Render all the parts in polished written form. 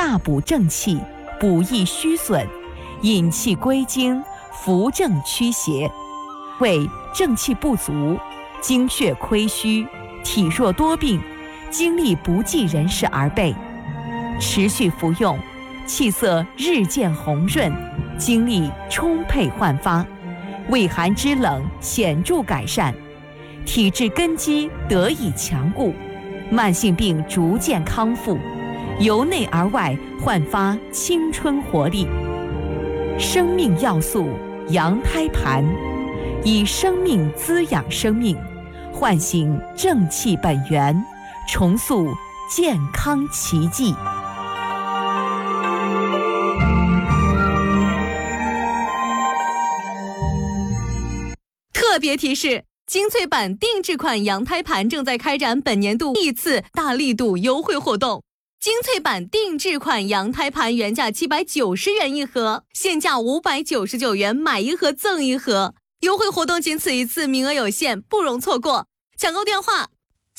大补正气，补益虚损，引气归经，扶正驱邪，为正气不足、精血亏虚、体弱多病、精力不济人士而备。持续服用，气色日渐红润，精力充沛焕发，胃寒肢冷显著改善，体质根基得以强固，慢性病逐渐康复，由内而外焕发青春活力。生命要素羊胎盘，以生命滋养生命，唤醒正气本源，重塑健康奇迹。 特别提示：精粹版定制款羊胎盘正在开展本年度第1次大力度优惠活动。精粹版定制款羊胎盘原价790元一盒，现价599元，买一盒赠一盒。优惠活动仅此一次，名额有限，不容错过。抢购电话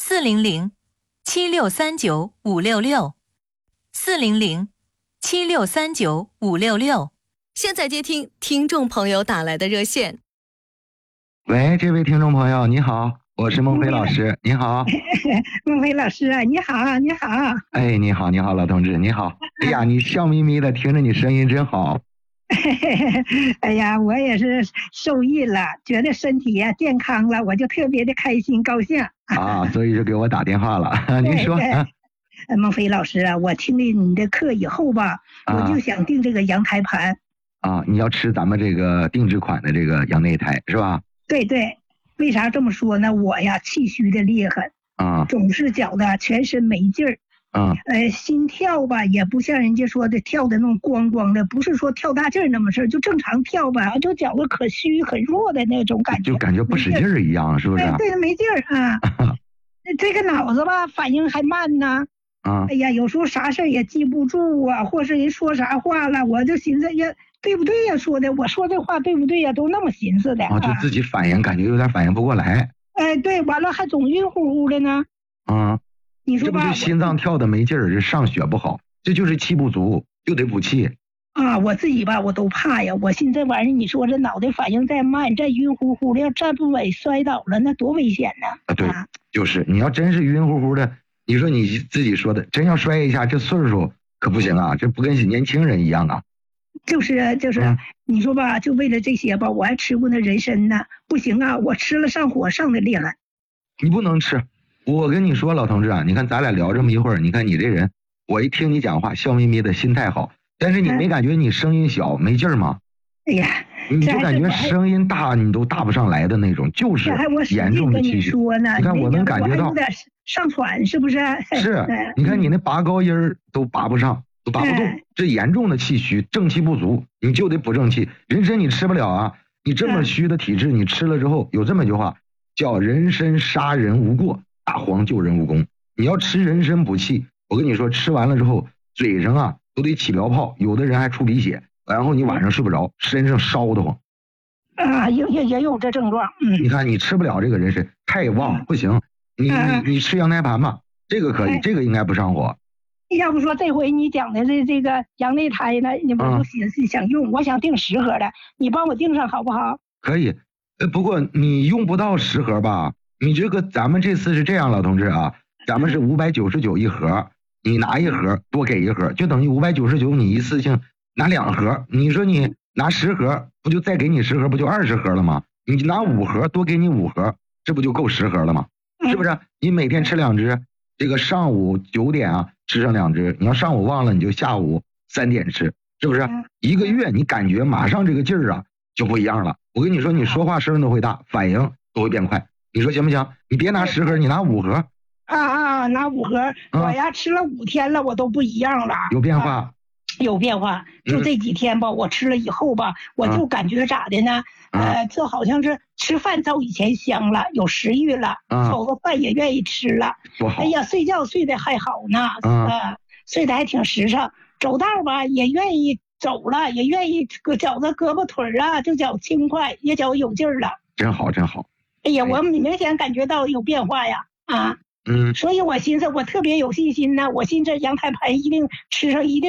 400-7639-566，400-7639-566。现在接听听众朋友打来的热线。 喂，这位听众朋友，你好，我是孟非老师，你好。 孟非老师啊，你好，你好。 哎，你好，你好，老同志，你好。哎呀，你笑眯眯的，听着你声音真好。 哎呀，我也是受益了，觉得身体呀健康了，我就特别的开心高兴啊，所以就给我打电话了。您说。 孟非老师啊，我听了你的课以后吧，我就想订这个羊胎盘。 啊，你要吃咱们这个定制款的这个羊内胎是吧？ 对对，为啥这么说呢？我呀气虚的厉害啊，总是觉得全身没劲儿啊，心跳吧也不像人家说的跳的那种咣咣的，不是说跳大劲儿那么事儿，就正常跳吧，就觉得可虚很弱的那种感觉， 就感觉不使劲儿一样，是不是？ 对，没劲儿啊。这个脑子吧反应还慢呢。哎呀，有时候啥事儿也记不住啊，或是人说啥话了，我就寻思呀，对不对呀？说的，我说这话对不对呀？都那么寻思的。 就自己反应，感觉有点反应不过来。 哎，对，完了还总晕乎乎的呢。你说吧， 这不是心脏跳的没劲儿，是上血不好，这就是气不足，就得补气。 我自己吧，我都怕呀。我寻思这玩意儿，你说这脑袋反应再慢，再晕乎乎的，要站不稳摔倒了，那多危险呢。 对，就是你要真是晕乎乎的。你说你自己说的，真要摔一下，这岁数可不行啊，这不跟年轻人一样啊。 就是，你说吧，就为了这些吧，我还吃过那人参呢，不行啊，我吃了上火上的厉害。 你不能吃，我跟你说，老同志啊，你看咱俩聊这么一会儿，你看你这人，我一听你讲话，笑眯眯的，心态好，但是你没感觉你声音小没劲儿吗？ 哎呀， 你就感觉声音大，你都大不上来的那种，就是严重的气虚。你看我能感觉到。 上喘是不是？ 是，你看你那拔高音儿都拔不上，都拔不动，这严重的气虚，正气不足，你就得补正气。人参你吃不了啊，你这么虚的体质，你吃了之后有这么一句话，叫人参杀人无过，大黄救人无功。你要吃人参补气，我跟你说，吃完了之后嘴上啊都得起燎泡，有的人还出鼻血，然后你晚上睡不着，身上烧得慌。 也有这症状。 你看你吃不了这个人参，太旺不行。你吃羊胎盘吧，这个可以，这个应该不上火。 要不说这回你讲的这个羊内胎呢，你们都寻思想用，我想订10盒的，你帮我订上好不好？ 可以，不过你用不到10盒吧？你这个咱们这次是这样，老同志啊，咱们是599一盒，你拿一盒多给一盒，就等于599，你一次性拿2盒。你说你拿10盒，不就再给你10盒，不就20盒了吗？你拿5盒多给你5盒，这不就够10盒了吗？是不是？你每天吃2支，这个上午9点啊吃上2支，你要上午忘了，你就下午3点吃，是不是？1个月你感觉马上这个劲儿啊就不一样了。我跟你说，你说话声都会大，反应都会变快。你说行不行？你别拿10盒，你拿5盒。 拿5盒，我呀吃了5天了，我都不一样了。 有变化。 有变化，就这几天吧，我吃了以后吧，我就感觉咋的呢？这好像是吃饭照以前香了，有食欲了，炒个饭也愿意吃了。哎呀，睡觉睡得还好呢，睡得还挺实诚，走道吧也愿意走了，也愿意觉着胳膊腿啊就觉轻快，也觉有劲儿了。 真好，真好。 哎呀，我明显感觉到有变化呀，所以我寻思我特别有信心呢，我寻思羊胎盘一定吃上一定。